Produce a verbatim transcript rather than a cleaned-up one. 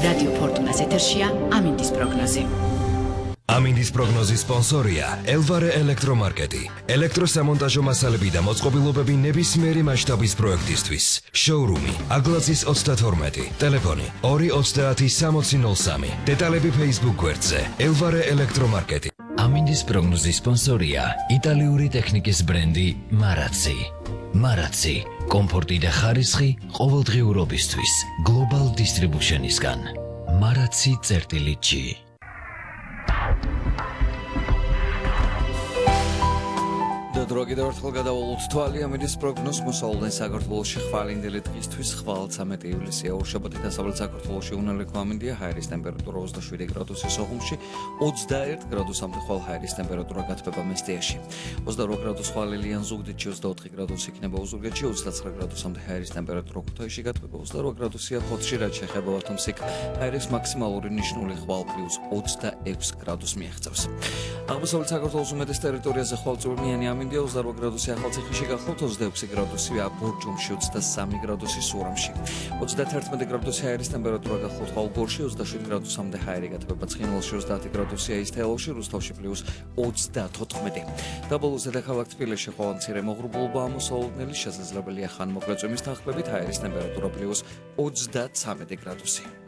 რადიო ფორტუნას ეთერშია ამინდის პროგნოზი. ამინდის პროგნოზის სპონსორია ელვარე ელექტრომარკეტი. ელექტროსამონტაჟო მასალები და მოწყობილობები ნებისმიერი მასშტაბის პროექტისთვის. შოურუმი აგლაძის ოცდათორმეტი, ტელეფონი ორი ოცდაათი სამოცი ნულ სამი. დეტალები Facebook გვერდზე ელვარე ელექტრომარკეტი. ამინდის პროგნოზის სპონსორია იტალიური ტექნიკის ბრენდი მარაცი. მარაცი, კომფორტი და ხარისხი ყოველდღიურობისთვის. Global Distribution-ისგან. მარაცი წერტილი ჯი. დრო კიდევ ერთხელ გადავალოთ თვალი ამინდის პროგნოზს მოსავლენ საქართველოში ხვალინდელი დღისთვის ხვალცამეტი ივლისია ორშაბათი დასავლეთ საქართველოში უნალექო ამინდია ჰაერის ტემპერატურა ოცდაშვიდი გრადუსი სოხუმში ოცდაერთი გრადუსამდე ხვალ ჰაერის ტემპერატურა გათბება მესტიაში ოცდაორი გრადუს ხვალილიან ზუგდიდში ოცდაოთხი გრადუსი იქნება ოზურგეთში ოცდაცხრა გრადუსამდე ჰაერის ტემპერატურა ქუთაისში გათბება ოცდარვა გრადუსია ფოთში რაც შეეხება ბათუმსიქ ჰაერის მაქსიმალური ნიშნული ხვალ პლუს ოცდაექვსი გრადუსს მიაღწევს აღმოსავლეთ საქართველოს უმეტეს ტერიტორიაზე ხვალწურმიანი ამინდია ოცდარვა გრადუსი ახალციხეში გახლავთ ოცდაექვსი გრადუსი ბორჯომში ოცდასამი გრადუსი სურამში ოცდათერთმეტი გრადუსი ჰაერის ტემპერატურა გახლავთ ხვალბორში ოცდაშვიდი გრადუსამდე ჰაერი გათბება ცხინვალში ოცდაათი გრადუსია ისთაილოვში რუსთავში პლუს ოცდათოთხმეტი დაბოლოზე დაქალაქ თბილისში ხვალ მცირე მოღრუბლობა ამოსავალნელი შესაძლებელია ხანმოკლე წვიმის თანხმებით ჰაერის ტემპერატურა პლუს ოცდაცამეტი გრადუსი